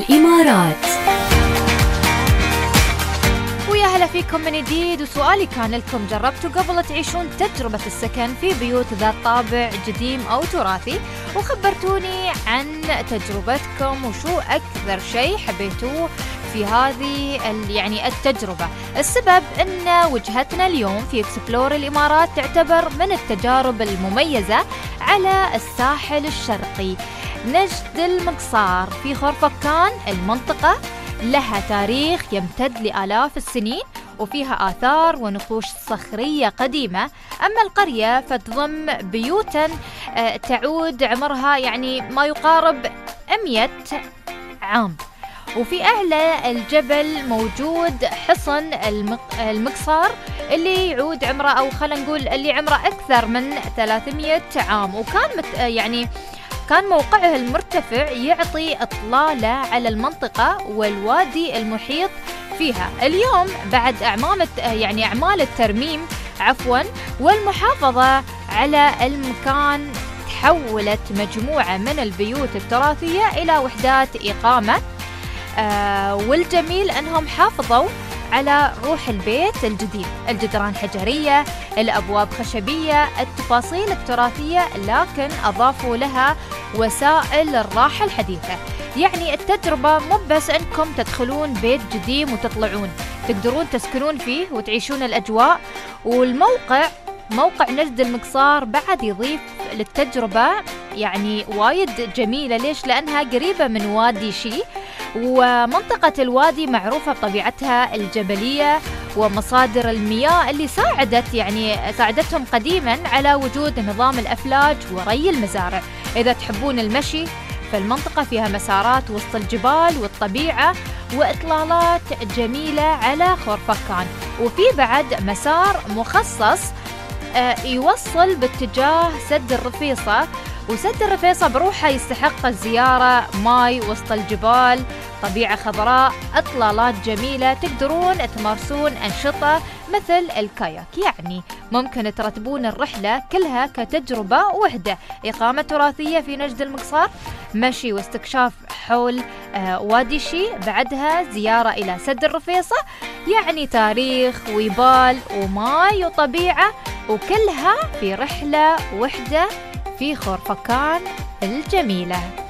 الإمارات. ويا هلا فيكم من جديد. وسؤالي كان لكم، جربتوا قبل تعيشون تجربة السكن في بيوت ذات طابع قديم أو تراثي؟ وخبرتوني عن تجربتكم وشو أكثر شيء حبيتوه في هذه التجربة. السبب أن وجهتنا اليوم في إكسبلور الإمارات تعتبر من التجارب المميزة على الساحل الشرقي. نجد المقصار في خورفكان، المنطقة لها تاريخ يمتد لآلاف السنين وفيها آثار ونقوش صخرية قديمة. أما القرية فتضم بيوتا تعود عمرها ما يقارب 100 عام. وفي أعلى الجبل موجود حصن المقصار اللي يعود عمره، أو خلينا نقول اللي عمره أكثر من 300 عام. وكان كان موقعه المرتفع يعطي إطلالة على المنطقة والوادي المحيط فيها. اليوم بعد أعمال الترميم والمحافظة على المكان، تحولت مجموعة من البيوت التراثية إلى وحدات إقامة. والجميل أنهم حافظوا على روح البيت الجديد، الجدران حجرية، الأبواب خشبية، التفاصيل التراثية، لكن أضافوا لها وسائل الراحة الحديثة. التجربة مو بس أنكم تدخلون بيت قديم وتطلعون، تقدرون تسكنون فيه وتعيشون الأجواء. موقع نجد المقصار بعد يضيف للتجربة وايد جميلة. ليش؟ لأنها قريبة من وادي شي، ومنطقة الوادي معروفة بطبيعتها الجبلية ومصادر المياه اللي ساعدتهم قديما على وجود نظام الأفلاج وري المزارع. إذا تحبون المشي، فالمنطقة فيها مسارات وسط الجبال والطبيعة وإطلالات جميلة على خورفكان. وفي بعد مسار مخصص يوصل باتجاه سد الرفيصة، وسد الرفيصة بروحه يستحق الزيارة. ماي وسط الجبال، طبيعة خضراء، إطلالات جميلة، تقدرون تمارسون أنشطة مثل الكاياك. ممكن ترتبون الرحلة كلها كتجربة وحدة: إقامة تراثية في نجد المقصار، مشي واستكشاف حول وادي شي، بعدها زيارة إلى سد الرفيصة. تاريخ ويبال وماي وطبيعة، وكلها في رحلة وحدة في خورفكان الجميلة.